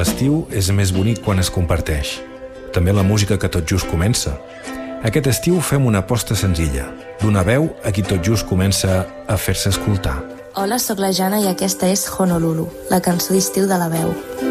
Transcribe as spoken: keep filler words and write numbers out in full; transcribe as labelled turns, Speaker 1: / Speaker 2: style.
Speaker 1: L'estiu és més bonic quan es comparteix. També la música que tot just comença. Aquest estiu fem una aposta senzilla, d'una veu a qui tot just comença a fer-se escoltar.
Speaker 2: Hola, sóc la Jana i aquesta és Honolulu, la cançó d'estiu de La Veu.